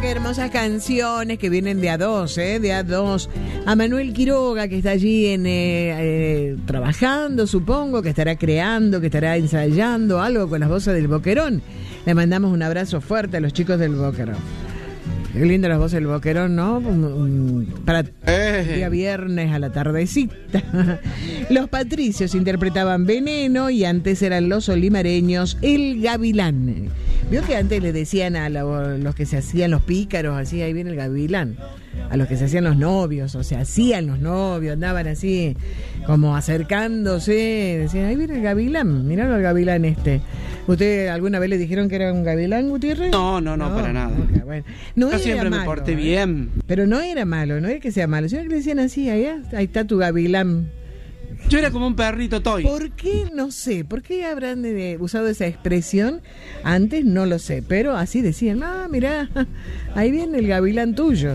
qué hermosas canciones que vienen de a dos, de a dos. A Manuel Quiroga, que está allí trabajando, supongo, que estará creando, que estará ensayando algo con las voces del Boquerón. Le mandamos un abrazo fuerte a los chicos del Boquerón. Qué lindo las voces del Boquerón, ¿no? Para el día viernes a la tardecita. Los Patricios interpretaban Veneno y antes eran los olimareños El Gavilán. Vio que antes le decían a los que se hacían los pícaros, así, ahí viene el gavilán. A los que se hacían los novios, o se hacían los novios, andaban así como acercándose, decían, ahí viene el gavilán, mirá el gavilán este. ¿Usted alguna vez le dijeron que era un gavilán, Gutiérrez? No, para nada. Okay, bueno. No yo siempre malo, me porté bien. Pero no era malo, no es que sea malo, sino que le decían así, ahí está tu gavilán. Yo era como un perrito toy. ¿Por qué? No sé. ¿Por qué habrán usado esa expresión? Antes no lo sé, pero así decían, mirá, ahí viene el gavilán tuyo.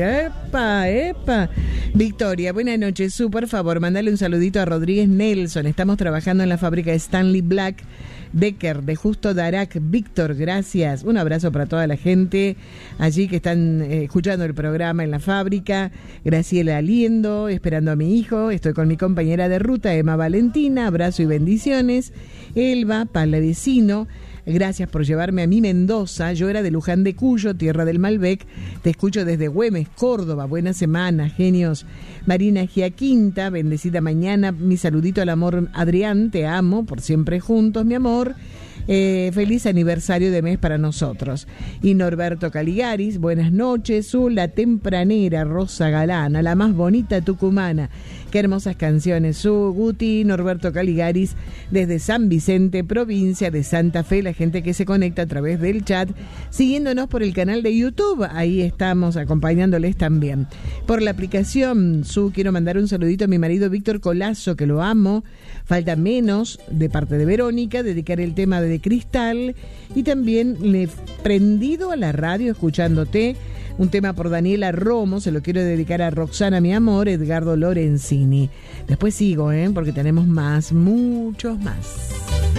¡Epa! Victoria, buenas noches. Por favor, mandale un saludito a Rodríguez Nelson. Estamos trabajando en la fábrica de Stanley Black Decker de Justo Darac. Víctor, gracias. Un abrazo para toda la gente allí que están escuchando el programa en la fábrica. Graciela Aliendo, esperando a mi hijo. Estoy con mi compañera de ruta, Emma Valentina. Abrazo y bendiciones. Elba, Palavecino. Gracias por llevarme a mi Mendoza. Yo era de Luján de Cuyo, tierra del Malbec. Te escucho desde Güemes, Córdoba. Buena semana, genios. Marina Giaquinta, bendecida mañana. Mi saludito al amor Adrián, te amo, por siempre juntos, mi amor. Feliz aniversario de mes para nosotros. Y Norberto Caligaris, buenas noches. La tempranera Rosa Galana, la más bonita tucumana. Qué hermosas canciones. Guti, Norberto Caligaris, desde San Vicente, provincia de Santa Fe. La gente que se conecta a través del chat, siguiéndonos por el canal de YouTube. Ahí estamos acompañándoles también. Por la aplicación, quiero mandar un saludito a mi marido Víctor Colazo, que lo amo. Falta menos, de parte de Verónica, dedicar el tema de Cristal. Y también le he prendido a la radio escuchándote. Un tema por Daniela Romo, se lo quiero dedicar a Roxana, mi amor, Edgardo Lorenzini. Después sigo, porque tenemos muchos más.